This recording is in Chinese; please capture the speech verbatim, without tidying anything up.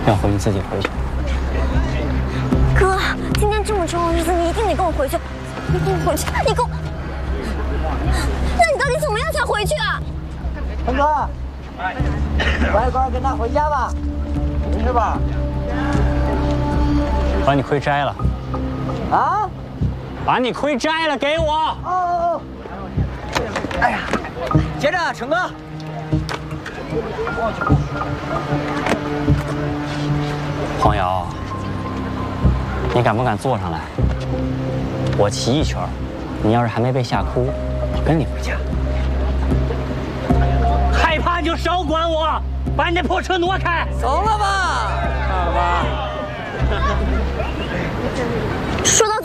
要回你自己回去。 哥，今天这么重要的日子，你一定得跟我回去。你跟我回去，你跟我。那你到底怎么样才回去啊？ 陈哥，乖乖跟他回家吧，没事吧？ 把你盔摘了。 啊？ 把你盔摘了，给我。 哦哦哦。哎呀，接着，陈哥。 黄瑶，你敢不敢坐上来？我骑一圈，你要是还没被吓哭，我跟你回家。害怕就少管我，把你那破车挪开。 走了吧， 好吧。 说到